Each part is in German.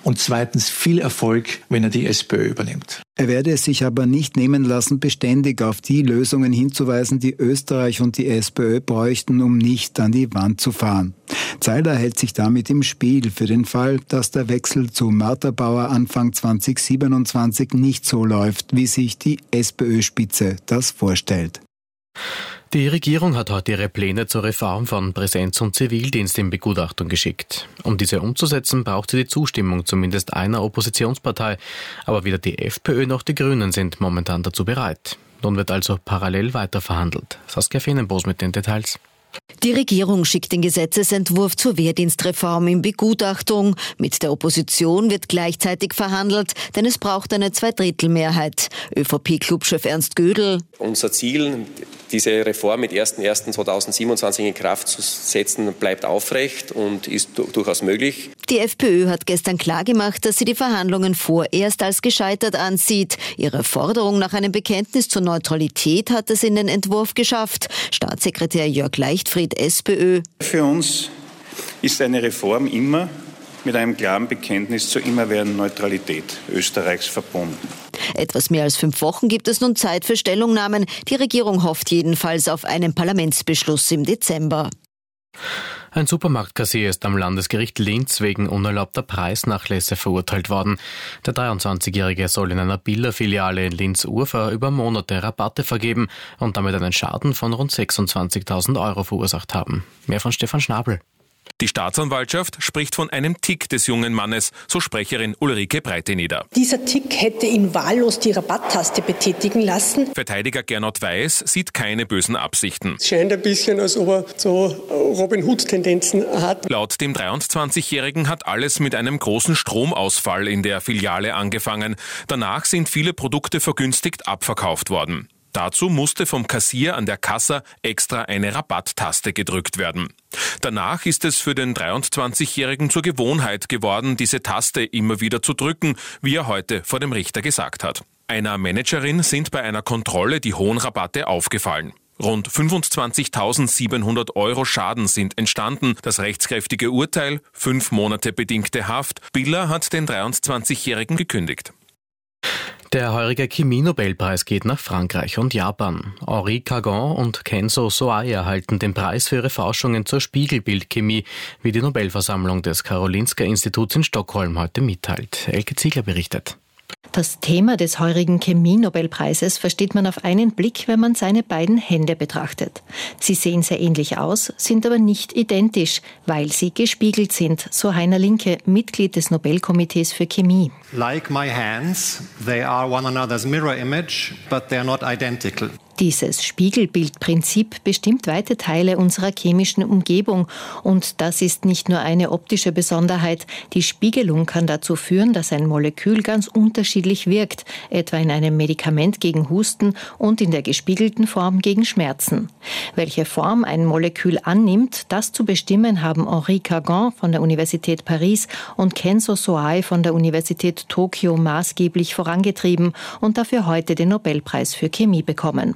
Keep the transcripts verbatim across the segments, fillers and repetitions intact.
und zweitens viel Erfolg, wenn er die SPÖ übernimmt. Er werde es sich aber nicht nehmen lassen, beständig auf die Lösungen hinzuweisen, die Österreich und die SPÖ bräuchten, um nicht an die Wand zu fahren. Zeiler hält sich damit im Spiel für den Fall, dass der Wechsel zu Martha Bauer Anfang zwanzig siebenundzwanzig nicht so läuft, wie sich die SPÖ-Spitze das vorstellt. Die Regierung hat heute ihre Pläne zur Reform von Präsenz- und Zivildienst in Begutachtung geschickt. Um diese umzusetzen, braucht sie die Zustimmung zumindest einer Oppositionspartei. Aber weder die FPÖ noch die Grünen sind momentan dazu bereit. Nun wird also parallel weiter verhandelt. Saskia Fenenbos mit den Details. Die Regierung schickt den Gesetzesentwurf zur Wehrdienstreform in Begutachtung. Mit der Opposition wird gleichzeitig verhandelt, denn es braucht eine Zweidrittelmehrheit. ÖVP-Clubchef Ernst Gödel. Unser Ziel, diese Reform mit erster erster zweitausendsiebenundzwanzig in Kraft zu setzen, bleibt aufrecht und ist durchaus möglich. Die FPÖ hat gestern klargemacht, dass sie die Verhandlungen vorerst als gescheitert ansieht. Ihre Forderung nach einem Bekenntnis zur Neutralität hat es in den Entwurf geschafft. Staatssekretär Jörg Leichtfried, SPÖ. Für uns ist eine Reform immer mit einem klaren Bekenntnis zur immerwährenden Neutralität Österreichs verbunden. Etwas mehr als fünf Wochen gibt es nun Zeit für Stellungnahmen. Die Regierung hofft jedenfalls auf einen Parlamentsbeschluss im Dezember. Ein Supermarktkassier ist am Landesgericht Linz wegen unerlaubter Preisnachlässe verurteilt worden. Der dreiundzwanzigjährige soll in einer Billa-Filiale in Linz-Urfahr über Monate Rabatte vergeben und damit einen Schaden von rund sechsundzwanzigtausend Euro verursacht haben. Mehr von Stefan Schnabel. Die Staatsanwaltschaft spricht von einem Tick des jungen Mannes, so Sprecherin Ulrike Breiteneder. Dieser Tick hätte ihn wahllos die Rabatttaste betätigen lassen. Verteidiger Gernot Weiß sieht keine bösen Absichten. Es scheint ein bisschen, als ob er so Robin Hood-Tendenzen hat. Laut dem dreiundzwanzigjährigen hat alles mit einem großen Stromausfall in der Filiale angefangen. Danach sind viele Produkte vergünstigt abverkauft worden. Dazu musste vom Kassier an der Kasse extra eine Rabatttaste gedrückt werden. Danach ist es für den dreiundzwanzigjährigen zur Gewohnheit geworden, diese Taste immer wieder zu drücken, wie er heute vor dem Richter gesagt hat. Einer Managerin sind bei einer Kontrolle die hohen Rabatte aufgefallen. Rund fünfundzwanzigtausendsiebenhundert Euro Schaden sind entstanden. Das rechtskräftige Urteil, fünf Monate bedingte Haft. Billa hat den dreiundzwanzigjährigen gekündigt. Der heurige Chemie-Nobelpreis geht nach Frankreich und Japan. Henri Cagon und Kenzo Soai erhalten den Preis für ihre Forschungen zur Spiegelbildchemie, wie die Nobelversammlung des Karolinska-Instituts in Stockholm heute mitteilt. Elke Ziegler berichtet. Das Thema des heurigen Chemie-Nobelpreises versteht man auf einen Blick, wenn man seine beiden Hände betrachtet. Sie sehen sehr ähnlich aus, sind aber nicht identisch, weil sie gespiegelt sind, so Heiner Linke, Mitglied des Nobelkomitees für Chemie. Like my hands, they are one another's mirror image, but they are not identical. Dieses Spiegelbildprinzip bestimmt weite Teile unserer chemischen Umgebung. Und das ist nicht nur eine optische Besonderheit. Die Spiegelung kann dazu führen, dass ein Molekül ganz unterschiedlich wirkt, etwa in einem Medikament gegen Husten und in der gespiegelten Form gegen Schmerzen. Welche Form ein Molekül annimmt, das zu bestimmen, haben Henri Cagon von der Universität Paris und Kenzo Soai von der Universität Tokio maßgeblich vorangetrieben und dafür heute den Nobelpreis für Chemie bekommen.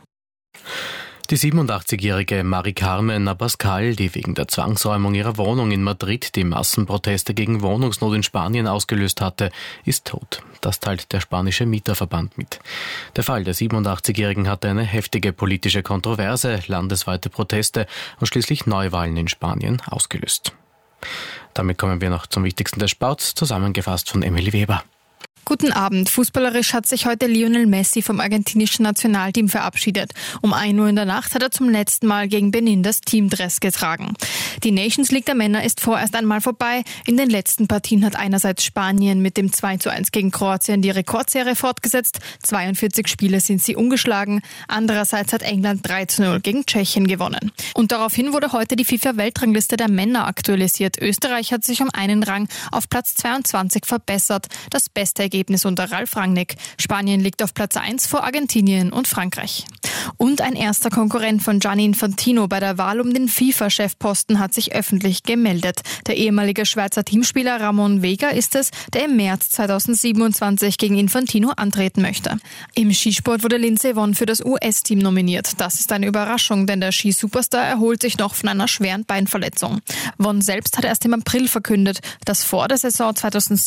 Die siebenundachtzigjährige Mari-Carmen Abascal, die wegen der Zwangsräumung ihrer Wohnung in Madrid die Massenproteste gegen Wohnungsnot in Spanien ausgelöst hatte, ist tot. Das teilt der spanische Mieterverband mit. Der Fall der siebenundachtzigjährigen hatte eine heftige politische Kontroverse, landesweite Proteste und schließlich Neuwahlen in Spanien ausgelöst. Damit kommen wir noch zum Wichtigsten des Sports, zusammengefasst von Emily Weber. Guten Abend. Fußballerisch hat sich heute Lionel Messi vom argentinischen Nationalteam verabschiedet. Um ein Uhr in der Nacht hat er zum letzten Mal gegen Benin das Teamdress getragen. Die Nations League der Männer ist vorerst einmal vorbei. In den letzten Partien hat einerseits Spanien mit dem zwei zu eins gegen Kroatien die Rekordserie fortgesetzt. zweiundvierzig Spiele sind sie ungeschlagen. Andererseits hat England drei zu null gegen Tschechien gewonnen. Und daraufhin wurde heute die FIFA-Weltrangliste der Männer aktualisiert. Österreich hat sich um einen Rang auf Platz zweiundzwanzig verbessert. Das beste Ergebnis unter Ralf Rangnick. Spanien liegt auf Platz eins vor Argentinien und Frankreich. Und ein erster Konkurrent von Gianni Infantino bei der Wahl um den FIFA-Chefposten hat sich öffentlich gemeldet. Der ehemalige Schweizer Teamspieler Ramon Vega ist es, der im März zweitausendsiebenundzwanzig gegen Infantino antreten möchte. Im Skisport wurde Lindsey Vonn für das U S-Team nominiert. Das ist eine Überraschung, denn der Skisuperstar erholt sich noch von einer schweren Beinverletzung. Vonn selbst hat erst im April verkündet, dass vor der Saison zweitausendsiebzehn